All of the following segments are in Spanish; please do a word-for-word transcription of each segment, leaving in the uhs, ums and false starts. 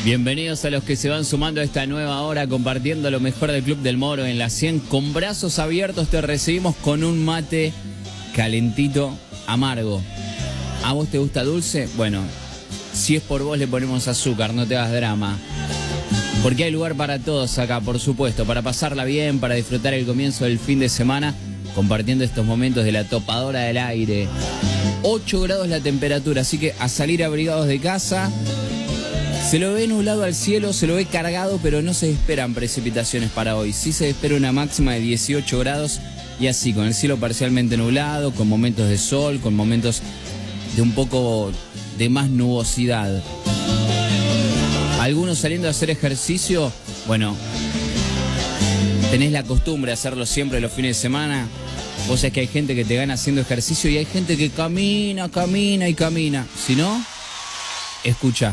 Bienvenidos a los que se van sumando a esta nueva hora, compartiendo lo mejor del Club del Moro en la cien. Con brazos abiertos te recibimos con un mate calentito, amargo. ¿A vos te gusta dulce? Bueno, si es por vos le ponemos azúcar, no te hagas drama. Porque hay lugar para todos acá, por supuesto, para pasarla bien, para disfrutar el comienzo del fin de semana, compartiendo estos momentos de la topadora del aire. ocho grados la temperatura, así que a salir abrigados de casa. Se lo ve nublado al cielo, se lo ve cargado, pero no se esperan precipitaciones para hoy. Sí se espera una máxima de dieciocho grados y así, con el cielo parcialmente nublado, con momentos de sol, con momentos de un poco de más nubosidad. Algunos saliendo a hacer ejercicio, bueno, tenés la costumbre de hacerlo siempre los fines de semana. Vos sabés que hay gente que te gana haciendo ejercicio y hay gente que camina, camina y camina. Si no, escucha.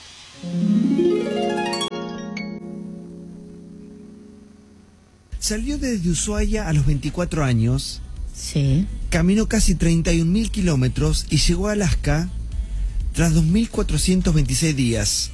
Salió desde Ushuaia a los veinticuatro años. Sí. Caminó casi treinta y un mil kilómetros y llegó a Alaska tras dos mil cuatrocientos veintiséis días.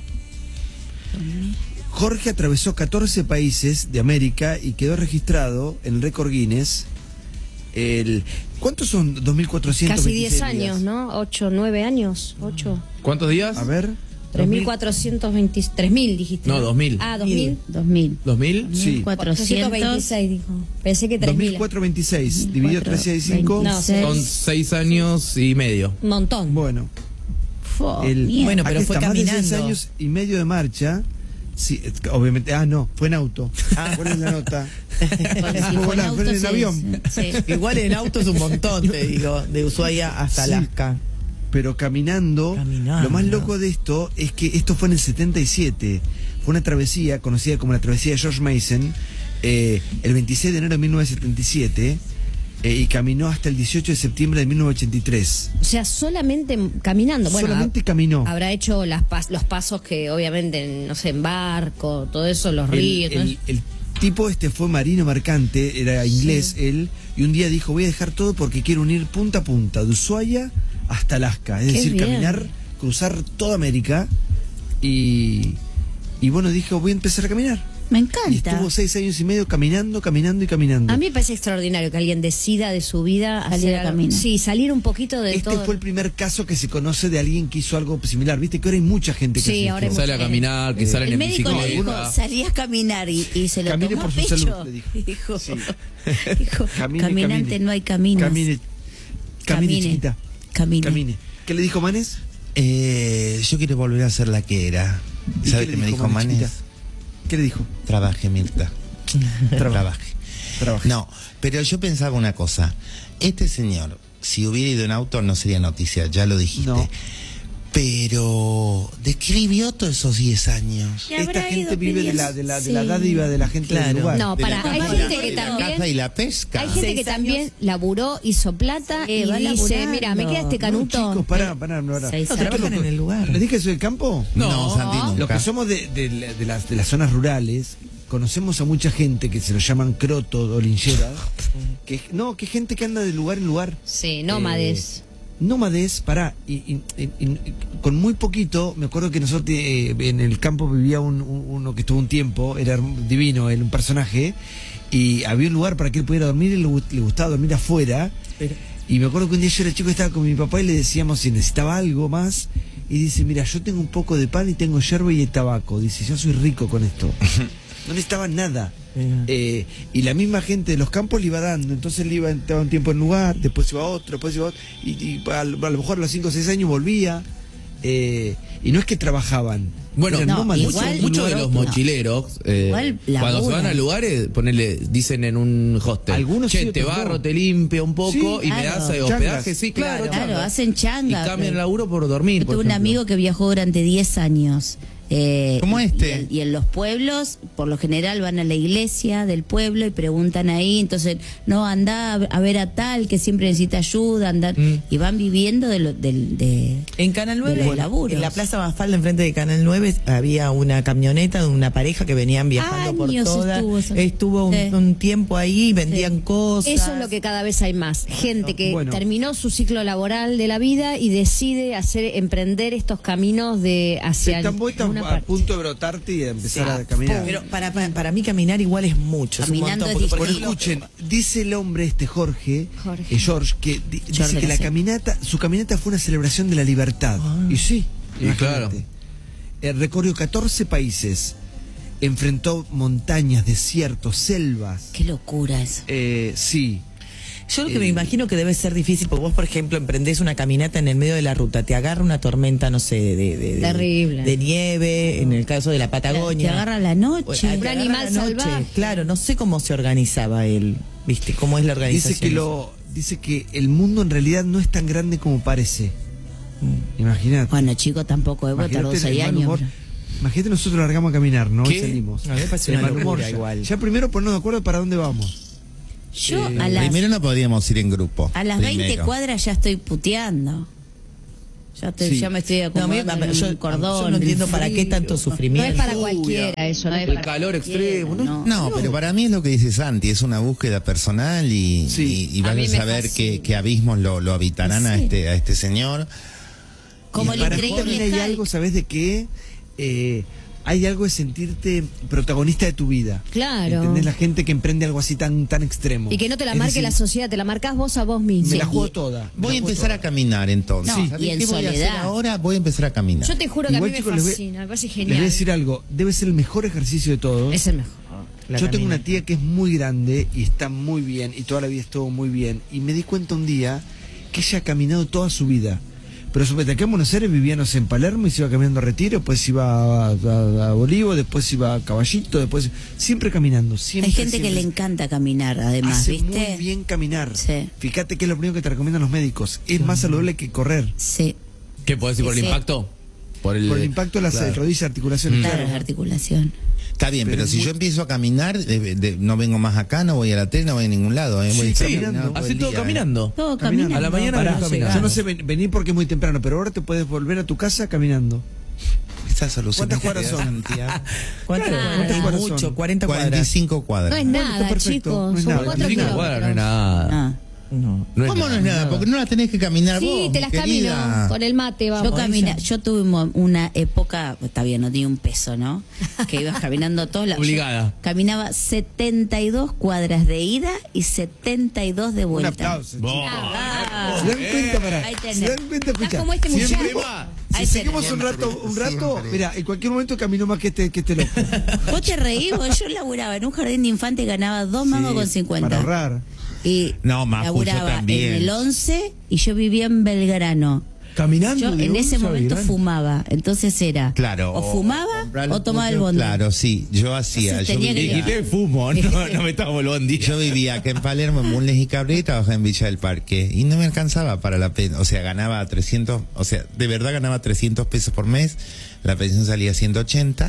Jorge atravesó catorce países de América y quedó registrado en el récord Guinness. El, ¿Cuántos son dos mil cuatrocientos veintiséis? Casi diez años, ¿no? ocho, nueve años. ocho. ¿Cuántos días? A ver. tres mil cuatrocientos veinte. tres mil dijiste. No, dos mil. Ah, dos mil. dos mil. ¿dos mil? Sí. cuatrocientos veintiséis dijo. Pensé que tres mil. dos mil cuatrocientos veintiséis. Dividido entre seis y cinco. No, Son seis años y medio. Un montón. Bueno. Fue, El, bueno, aquí pero fue está, caminando. Más de seis años y medio de marcha. Sí, obviamente. Ah, no, fue en auto. Ah, ponen la nota. Si Fue fue en en auto, el sí, avión. sí. Igual en auto es un montón, te digo, de Ushuaia hasta Sí. Alaska. Pero caminando, Caminando. lo más loco de esto es que esto fue en el setenta y siete. Fue una travesía conocida como la travesía de George Mason, eh, el veintiséis de enero de mil novecientos setenta y siete, eh, y caminó hasta el dieciocho de septiembre de mil novecientos ochenta y tres. O sea, solamente caminando. Bueno, Solamente ha- caminó. habrá hecho las pas- los pasos que obviamente, no sé, en barco, todo eso, los El, ríos. todo el- eso. el tipo este fue marino mercante, era inglés él, y un día dijo, voy a dejar todo porque quiero unir punta a punta, de Ushuaia hasta Alaska. Es Qué decir, bien. caminar, cruzar toda América, y, y bueno, dijo, voy a empezar a caminar. Me Y encanta. estuvo seis años y medio caminando, caminando y caminando. A mí me parece extraordinario que alguien decida de su vida Salir hacer a algo- caminar. Sí, salir un poquito de Este todo. fue el primer caso que se conoce de alguien que hizo algo similar. Viste que ahora hay mucha gente que Sí, hace ahora esto. hay Sale a mucha- caminar, que salen El en médico le dijo, bicicleta. salí a caminar y, y se lo Camine tomó por a su pecho. salud, le dijo. Dijo, Sí. dijo, Camine, caminante camine. no hay caminos. Camine, camine, Camine. chiquita. Camine. Camine. ¿Qué le dijo Manes? Eh, yo quiero volver a ser la que era. ¿Y ¿Sabe qué qué le me dijo dijo Manes, Manes? chiquita? ¿Qué le dijo? Trabaje, Mirta. Trabaje. Trabaje. No, pero yo pensaba una cosa. Este señor, si hubiera ido en auto, no sería noticia, ya lo dijiste. No. Pero, ¿de qué vivió todos esos diez años? ¿Qué Esta habrá gente ido vive de la, de la, de la Sí. dádiva de la gente del Claro. lugar. No, De para, la- hay de gente la- que de la también... caza y la pesca. Hay gente Seis que también años. laburó, hizo plata Eh, y va dice, laburando. mira, me queda este No, canuto. chicos, pará, pará, pará. Seis No, años. trabajan en el lugar. ¿Les dije que soy del campo? No. Santi, Los nunca. que somos de, de, la- de las, de las zonas rurales, conocemos a mucha gente que se lo llaman croto o lincheras, que no, que gente que anda de lugar en lugar. Sí, nómades. Eh, nómades, pará, y, y- y- y- con muy poquito, me acuerdo que nosotros eh, en el campo vivía un, un- uno que estuvo un tiempo, era herm- divino, él, un personaje, y había un lugar para que él pudiera dormir, y le, gu- le gustaba dormir afuera, y me acuerdo que un día yo era chico, estaba con mi papá y le decíamos si necesitaba algo más, y dice, mira, yo tengo un poco de pan y tengo yerba y tabaco, dice, yo soy rico con esto. No necesitaba nada. Eh, y la misma gente de los campos le iba dando, entonces le iba, estaba un tiempo en un lugar, después iba a otro, después iba a otro, y, y a, lo a lo mejor a los cinco o seis años volvía, eh, y no es que trabajaban. Bueno, eran no, nómades. muchos igual- muchos de los no. mochileros, eh, Igual cuando se van laburan. a lugares, ponele, dicen en un hostel, Algunos che, sí, te otros barro, no. te limpio un poco Sí, y me claro. das eh, Changas. hospedaje, sí, claro. Claro, changas. hacen Y changa. cambian el laburo por dormir, Yo por tuve un ejemplo. amigo que viajó durante diez años. Eh, ¿Cómo y- este? Y en, y en los pueblos, por lo general, van a la iglesia del pueblo y preguntan ahí. Entonces, no, anda a a ver a tal que siempre necesita ayuda. Andar, Mm. y van viviendo de, lo, del de, En Canal nueve, de los laburos. en la Plaza Mafalda, enfrente de Canal nueve, había una camioneta de una pareja que venían viajando por Años toda. estuvo eso. Estuvo un, Sí. un tiempo ahí, vendían cosas. Eso es lo que cada vez hay más. Gente que Bueno. terminó su ciclo laboral de la vida y decide hacer emprender estos caminos de hacia Están, el- vos estás una a parte. punto de brotarte y de empezar Sí. a caminar. Pero para, para, para mí caminar igual es mucho. Es un Caminando montón, es porque, por Bueno, ejemplo, escuchen, dice el hombre este Jorge, Jorge. eh, George, que di- dice George que la Gracia. caminata, su caminata fue una celebración de la libertad. Y sí, Y imagínate. claro. Eh, recorrió catorce países, enfrentó montañas, desiertos, selvas. Qué locura eso. Eh, sí. yo lo que me Eh, imagino que debe ser difícil, porque vos, por ejemplo, emprendés una caminata en el medio de la ruta, te agarra una tormenta, no sé, de, de, de- Terrible. de nieve, en el caso de la Te Patagonia. agarra la noche. Ah, te Un agarra animal la noche. salvaje. Claro, no sé cómo se organizaba él, ¿viste? ¿Cómo es la organización? Dice que lo, dice que el mundo en realidad no es tan grande como parece. Imagínate. Bueno, chico, tampoco, Evo tardó Imagínate seis el mal años. humor. Imagínate nosotros largamos a caminar, ¿no? ¿Qué? Y salimos. A mí me parece El una mal locura humor, ya- igual. Ya primero ponernos de acuerdo para dónde vamos. Yo Eh, a las, Primero no podríamos ir en grupo. a las veinte primero. cuadras ya estoy puteando. Ya, estoy, Sí. ya me estoy No, a mí- acomodando en yo, un cordón. yo no entiendo el para qué frío. tanto No sufrimiento. es para cualquiera eso, no es El para calor extremo, ¿no? No. No, pero para mí es lo que dice Santi, es una búsqueda personal y, Sí. y, y A van mí a me saber fascina. qué, qué abismos lo, lo habitarán a Sí. este a este señor. Como Y el para mí increíble también hay Hulk. algo, ¿sabes de qué? Eh, hay algo de sentirte protagonista de tu vida. Claro. ¿Entendés? La gente que emprende algo así tan, tan extremo. Y que no te la Es marque decir, la sociedad, te la marcás vos a vos mismo. Me la juego Y- toda. me Voy a la juego empezar toda. a caminar entonces. No, ¿Sabés y en qué voy a hacer soledad. ahora? Voy a empezar a caminar. Yo te juro que Igual, a mí chicos, me les voy- fascina, me parece Les genial. voy a decir algo, debe ser el mejor ejercicio de todos. Es el mejor. La Yo tengo caminata. una tía que es muy grande y está muy bien y toda la vida estuvo muy bien y me di cuenta un día que ella ha caminado toda su vida. Pero suponete, acá en Buenos Aires vivía, no sé, en Palermo y se iba caminando a Retiro, después iba a, a, a Olivo, después iba a Caballito, después... Siempre caminando, siempre. Hay gente que siempre. le encanta caminar, además, Hace ¿viste? muy bien caminar. Sí. Fíjate que es lo primero que te recomiendan los médicos. Es más saludable que correr. Sí, ¿Qué podés decir por el Sí. impacto? Por el, Por el impacto de las Claro. rodillas, articulaciones. claro, claro. la articulación. Está bien, Pero pero, es si muy- yo empiezo a caminar, de- de- no vengo más acá, no voy a la tele, no voy a ningún lado. ¿eh? Voy a Sí, estar caminando. caminando todo Hace el todo día, ¿eh? caminando. Todo Caminando. caminando. A la mañana Para venís no caminando. Yo no sé, ven- vení porque es muy temprano, pero ahora te puedes volver a tu casa caminando. Esa solución ¿Cuántas que cuadras te da son? Santiago. ¿Cuántas Claro. cuántas ¿Cuántas mucho? son? cuarenta cuadras. cuarenta y cinco cuadras. No es Bueno, nada, está perfecto, chicos. no es Son nada. cuatro Cinco kilómetros. cuadras no es nada. Ah. No. No es ¿Cómo no es nada? Porque no la tenés que caminar Sí, vos, te mi las querida. camino con el mate, vamos. Yo camina, yo tuve mo- una época, está bien, no tenía un peso, ¿no? Que ibas caminando todos lados. Obligada. Yo caminaba setenta y dos cuadras de ida y setenta y dos de Un vuelta. aplauso. Vos. Ah, ¿Se dan cuenta, pará? Ahí tenés. ¿Se dan cuenta, escucha? Estás como este Siempre muchacho. va. Ahí Si tenés. seguimos un rato, un rato, Siempre. mira, en cualquier momento camino más que este, que este loco. Vos te reís, vos, yo laburaba en un jardín de infantes y ganaba dos mangos Sí, con cincuenta. Para ahorrar. Y No, Maju, yo laburaba también. en el once y yo vivía en Belgrano. Caminando. Yo de en ese once a momento Belgrano. fumaba, entonces era Claro. o fumaba comprar o los tomaba el puchos. bondi. Claro, sí, yo hacía. Entonces Yo tenía vivía, que- Dijiste fumo, no, no me estaba el bondi. yo vivía acá en Palermo, en Bulnes y Cabrera, y trabajaba en Villa del Parque. Y no me alcanzaba para la pensión. O sea, ganaba trescientos, o sea, de verdad ganaba trescientos pesos por mes. La pensión salía ciento ochenta.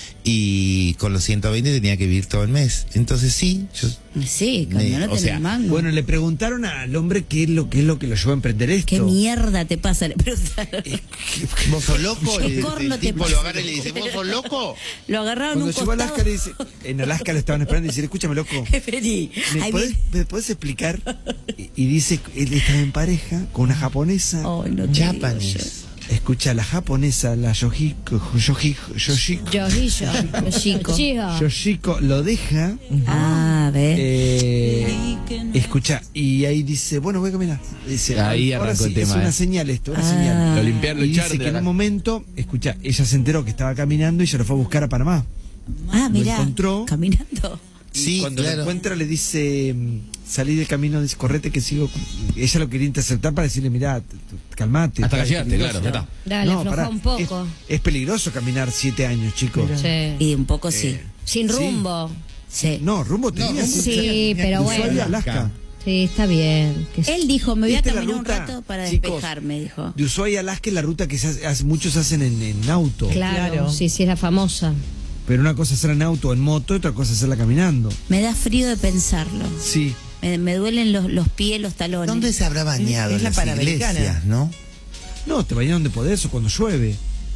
Y con los ciento veinte tenía que vivir todo el mes. Entonces sí, yo Sí, Me- cuando no o tenés sea, mango. Bueno, le preguntaron al hombre qué es lo que es lo que lo llevó a emprender esto. ¿Qué mierda te pasa? Le preguntaron. ¿vos sos loco? ¿Qué Y el- corno el te tipo pasa? lo agarra y le dice, ¿vos sos loco? Lo agarraron Cuando un llegó a costado. Alaska, le dice, en Alaska lo estaban esperando y dice, escúchame, loco, Vení. ¿me Ahí podés, viene. me podés explicar? Y, y dice, él estaba en pareja con una japonesa. Ay, no te digo yo. Japanese. Escucha, la japonesa, la Yoshiko, Yoshiko, Yoshiko, Yoshillo. Yoshiko. Yoshillo. Yoshiko lo deja. Ah, a ver. Eh, escucha, y ahí dice, bueno, voy a caminar. Dice, Ahí ahora arrancó sí, el tema, Es una eh. señal esto, una Ah. señal. Lo limpiaron, lo Y echaron dice de que la en un casa. momento, escucha, ella se enteró que estaba caminando y se lo fue a buscar a Panamá. Ah, lo mira. encontró. Caminando. Y Sí, cuando claro. lo encuentra le dice, mm, salí del camino, dice, correte que sigo. Ella lo quería interceptar para decirle, mirá, t- t- calmate. Hasta está, que llegaste, es claro, peligroso". ya Dale, aflojá pará, un poco. Es, es peligroso caminar siete años, chicos. Sí. Y un poco sí. Eh, Sin sí. rumbo. Sí. No, rumbo tenía. Sí, siete años. pero De Ushuaia bueno. a Alaska. Sí, está bien. Que Él dijo, me voy a Esta es la caminar un ruta, rato para chicos, despejarme, dijo. De Ushuaia a Alaska es la ruta que se hace- hace- muchos hacen en, en auto. Claro, Claro. sí, sí, es la famosa. Pero una cosa es hacerla en auto o en moto, y otra cosa es hacerla caminando. Me da frío de pensarlo. Sí. Me, me duelen los, los pies, los talones. ¿Dónde se habrá bañado? Es En la las Panamericana. iglesias, ¿no? No, te bañas donde podés o cuando llueve.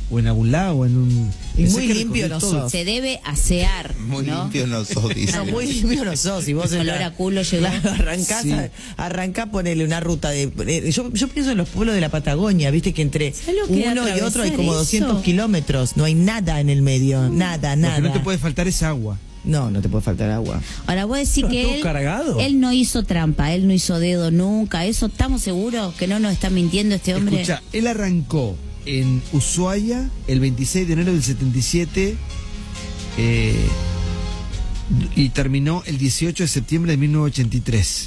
o en algún lago, en un... Y pensé muy que limpio recorrí no todo. sos. Se debe asear, Muy ¿no? limpio no sos, dice. No, muy limpio no sos. Si vos El olor en la- a culo llegás. Claro, arrancás, Sí. a- arrancá, ponele una ruta de. eh, Yo, yo pienso en los pueblos de la Patagonia, viste que entre ¿Sabés lo que es uno y otro hay atravesar como eso? doscientos kilómetros. No hay nada en el medio. Nada, Lo nada. que no te puede faltar es agua. No, no te puede faltar agua. Ahora vos decís Pero que todo él, cargado. él no hizo trampa, él no hizo dedo nunca. ¿Eso estamos seguros que no nos está mintiendo este hombre? Escucha, él arrancó en Ushuaia el veintiséis de enero del setenta y siete eh, y terminó el dieciocho de septiembre de mil novecientos ochenta y tres.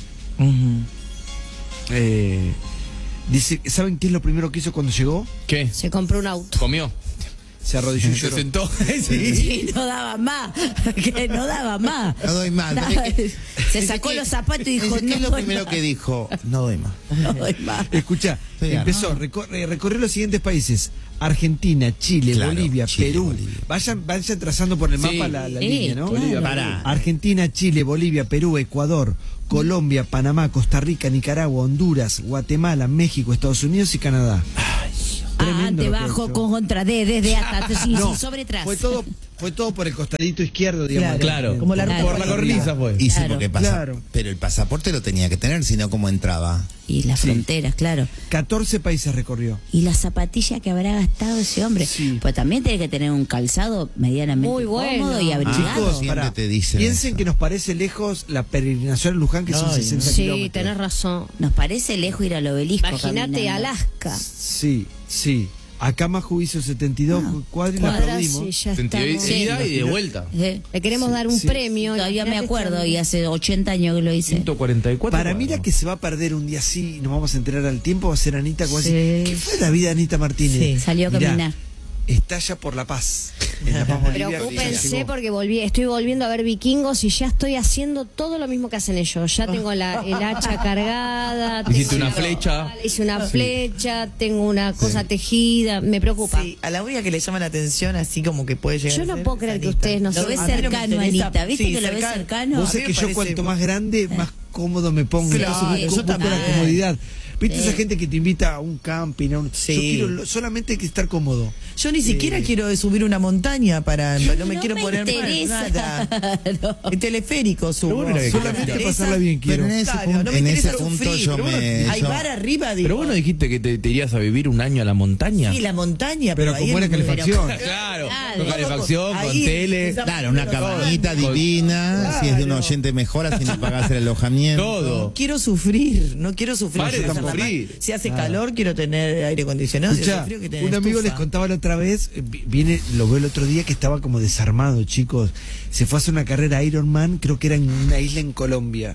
Eh, dice, ¿saben qué es lo primero que hizo cuando llegó? ¿Qué? Se compró un auto. ¿Comió? Se arrodilló y Se lloró. sentó. Sí, no daba más, que no daba más. No doy más. Daba- Es que- se es sacó que- los zapatos y dijo, es que no es lo doy primero más. que dijo, no doy más. No doy más. Escucha, Estoy empezó, recorre- recorrió los siguientes países: Argentina, Chile, Claro, Bolivia, Chile, Perú. Bolivia. Vayan, vayan trazando por el Sí. mapa la, la Sí, línea, ¿no? claro. Bolivia, Pará. Argentina, Chile, Bolivia, Perú, Ecuador, Colombia, Panamá, Costa Rica, Nicaragua, Honduras, Guatemala, México, Estados Unidos y Canadá. Ah, Tremendo de lo que bajo, hizo. con contra, de, desde hasta, sí, No, sí, sobre atrás. Fue todo, fue todo por el costadito izquierdo, digamos. Claro. Como la Por- ruta Por la cornisa fue. Y sí, Claro. porque pasa. Claro. Pero el pasaporte lo tenía que tener, si no, ¿cómo entraba? Y las Sí. fronteras, claro. catorce países recorrió. Y la zapatilla que habrá gastado ese hombre. Sí. Pues también tiene que tener un calzado medianamente Muy bueno. cómodo y Ah, abrigado. Chicos, siempre Pará, te dicen piensen eso. que nos parece lejos la peregrinación a Luján, que son Ay, sesenta Sí, kilómetros. tenés razón. Nos parece lejos ir al obelisco. Imagínate caminando. Alaska. Sí, sí. Acá Majo hizo setenta y dos Ah, cuadras y la Cuadras aplaudimos. y ya Sentido de estamos. ida y de vuelta. Sí. Le queremos dar un sí. premio. Todavía me Imagínate acuerdo este y hace ochenta años que lo hice. ciento cuarenta y cuatro. Para mí la que se va a perder un día así y nos vamos a enterar al tiempo va a ser Anita. Como Sí. así, ¿qué fue la vida de Anita Martínez? Sí. Salió a Mirá, caminar. Estalla por la paz. En La Paz, Bolivia, Preocúpense llegó. porque volví, estoy volviendo a ver vikingos y ya estoy haciendo todo lo mismo que hacen ellos. Ya tengo la, el hacha cargada. Hiciste tengo una la- flecha. Hice una flecha, tengo una cosa tejida. Me preocupa. Sí, a la única que le llama la atención, así como que puede llegar Yo a no ser, puedo es creer que Anita. ustedes no Lo son- ves a mí no me cercano, interesa. Anita. ¿Viste Sí, que lo ves cercano. cercano? Vos A sabés mí que me yo parece- cuanto más grande, más cómodo me pongo. Claro, Entonces, yo busco también. la comodidad. ¿Viste Sí. esa gente que te invita a un camping? A un... Sí. Yo quiero lo- solamente hay que estar cómodo. Yo ni siquiera quiero subir una montaña para. No me No quiero me poner mal, interesa. nada. El teleférico subo. Pero bueno, que- Solamente Me interesa- pasarla bien quiero. Pero en ese Claro, punto, no me en interesa ese punto sufrir, yo pero bueno, me. hay yo- bar arriba, digo. Pero vos no dijiste que te, te irías a vivir un año a la montaña. Sí, la montaña, Pero pero, con ahí buena en- calefacción. Claro, Claro. con calefacción, con Ahí, tele. esa- Claro, una cabañita divina, si es de un oyente mejor, así no pagás el alojamiento. Todo. No quiero sufrir, no quiero sufrir. Pare de Quiero pasarla sufrir. mal. Si hace calor, quiero tener aire acondicionado. Si Escuchá, hace frío, que tener un amigo estufa. les contaba la otra vez, eh, vi- viene, lo veo el otro día que estaba como desarmado, chicos. Se fue a hacer una carrera Ironman, creo que era en una isla en Colombia.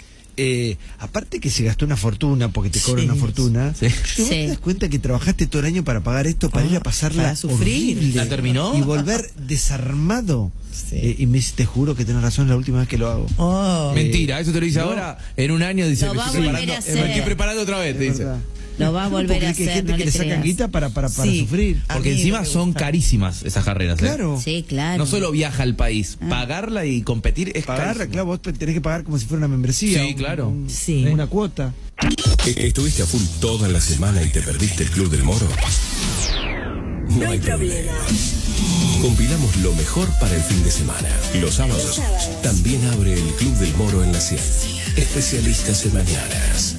Eh, aparte que se gastó una fortuna, porque te cobran Sí. una fortuna. Sí. ¿Vos Sí. te das cuenta que trabajaste todo el año para pagar esto, para Ah, ir a pasarla para sufrir. horrible? ¿La terminó? Y volver desarmado. Sí. Eh, y me dice, te juro que tenés razón, es la última vez que lo hago. Oh. Mentira, eso te lo dice no. ahora. En un año dice, Lo me va a estoy, volver preparando, a hacer. me estoy preparando otra vez, te Es dice. verdad. Lo va a volver Porque a hay hacer, gente no que le le sacan creas. guita para, para, para Sí. sufrir. A Porque mí encima me son gusta. carísimas esas carreras. ¿eh? Claro. Sí, claro. No solo viaja al país, pagarla y competir es Pagar, carísimo. claro, vos tenés que pagar como si fuera una membresía. Sí, claro. un- Sí. Una cuota. E- ¿Estuviste a full toda la semana y te perdiste el Club del Moro? No hay problema. Compilamos lo mejor para el fin de semana. Los sábados también abre el Club del Moro en la cien. Especialistas en mañanas.